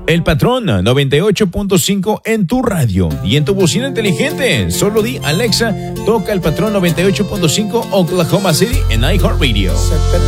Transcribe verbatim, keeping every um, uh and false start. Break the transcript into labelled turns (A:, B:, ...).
A: El Patrón noventa y ocho punto cinco en tu radio y en tu bocina inteligente. Solo di Alexa, toca El Patrón noventa y ocho punto cinco Oklahoma City en iHeartRadio.